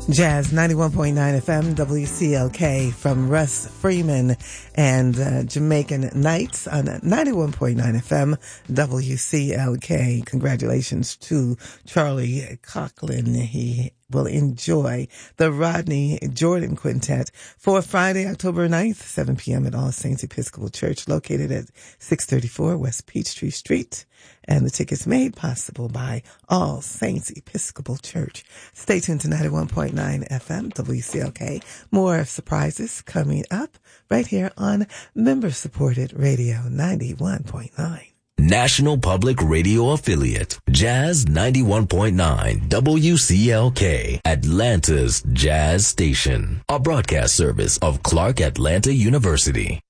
Jazz 91.9 FM WCLK from Russ Freeman and Jamaican Nights on 91.9 FM WCLK. Congratulations to Charlie Coughlin. He will enjoy the Rodney Jordan Quintet for Friday, October 9th, 7 p.m. at All Saints Episcopal Church, located at 634 West Peachtree Street. And the tickets made possible by All Saints Episcopal Church. Stay tuned to 91.9 FM WCLK. More surprises coming up right here on member-supported radio 91.9. National Public Radio Affiliate, Jazz 91.9 WCLK, Atlanta's Jazz Station, a broadcast service of Clark Atlanta University.